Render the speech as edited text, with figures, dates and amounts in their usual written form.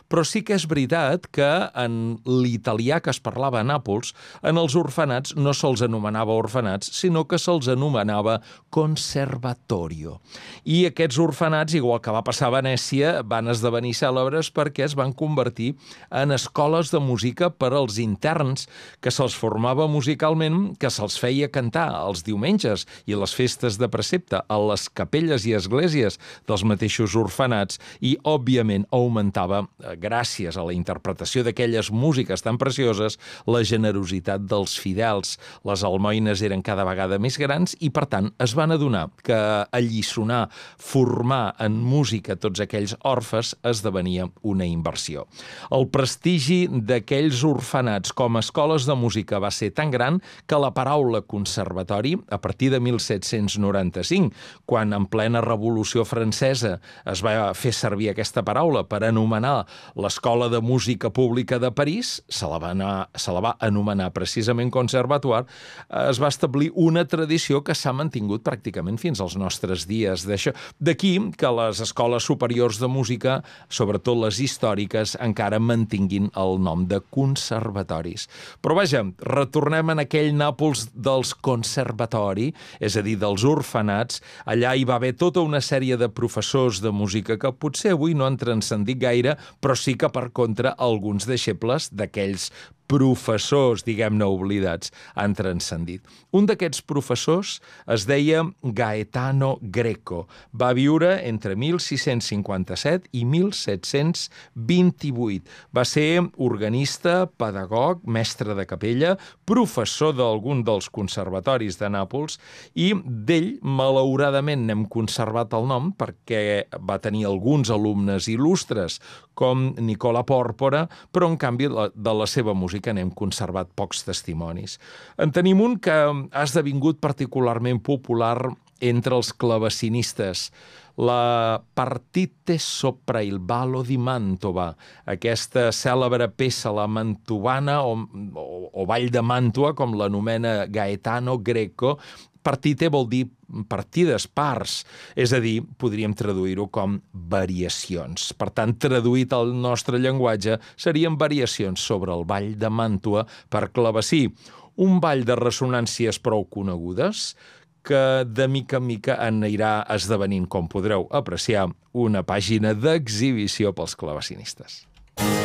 Però sí que és veritat que en l'italià que es parlava a Nàpols, en els orfenats no se'ls anomenava orfenats, sinó que se'ls anomenava conservatorio. I aquests orfenats, igual que va passar a Venècia, van esdevenir cèlebres perquè es van convertir en escoles de música per als interns, que se'ls formava musicalment, que se'ls feia cantar els diumenges i les festes de precepte a les capelles i esglésies dels mateixos orfenats i, òbviament, augmentava, gràcies a la interpretació d'aquelles músiques tan precioses, la generositat dels fidels. Les almoines eren cada vegada més grans i, per tant, es van adonar que alliçonar, formar en música tots aquells orfes esdevenia una inversió. El prestigi d'aquells orfenats com a escoles de música va ser tan gran que la paraula conservatori, a partir de 1795, quan en plena Revolució Francesa es va fer servir aquesta paraula per anomenar l'Escola de Música Pública de París, se la va anomenar precisament Conservatoire, es va establir una tradició que s'ha mantingut pràcticament fins als nostres dies. D'aquí que les escoles superiors de música, sobretot les històriques, encara mantinguin el nom de conservatoris. Però vaja, retornem en aquell Nàpols dels conservatori, és a dir, dels orfenats. Allà hi va haver tota una sèrie de professors de música que potser avui no han transcendit gaire, però sí que, per contra, alguns deixebles d'aquells professors, diguem-ne, oblidats, han transcendit. Un d'aquests professors es deia Gaetano Greco. Va viure entre 1657 i 1728. Va ser organista, pedagog, mestre de capella, professor d'algun dels conservatoris de Nàpols i d'ell, malauradament, n'hem conservat el nom perquè va tenir alguns alumnes il·lustres com Nicola Pòrpora, però, en canvi, de la seva música n'hem conservat pocs testimonis. En tenim un que ha esdevingut particularment popular entre els clavecinistes, la Partite sopra il ballo di Mantova, aquesta cèlebre peça, la mantovana o ball de Màntua, com l'anomena Gaetano Greco. Partite vol dir partides, parts, és a dir, podríem traduir-ho com variacions. Per tant, traduït al nostre llenguatge, serien variacions sobre el ball de Màntua per clavecí. Un ball de ressonàncies prou conegudes que de mica en mica anirà esdevenint, com podreu apreciar, una pàgina d'exhibició pels clavecinistes.